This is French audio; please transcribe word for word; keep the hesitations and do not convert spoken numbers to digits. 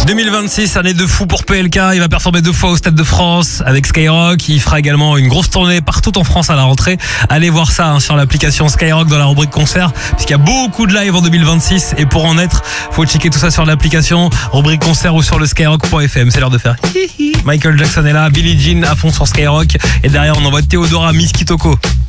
deux mille vingt-six, année de fou pour P L K. Il va performer deux fois au Stade de France avec Skyrock. Il fera également une grosse tournée partout en France à la rentrée. Allez voir ça hein, sur l'application Skyrock dans la rubrique concert, puisqu'il y a beaucoup de live en deux mille vingt-six. Et pour en être, faut checker tout ça sur l'application, rubrique concert ou sur le skyrock point f m. C'est l'heure de faire hihi. Michael Jackson est là, Billie Jean à fond sur Skyrock. Et derrière, on envoie Théodora Miss Kitoko.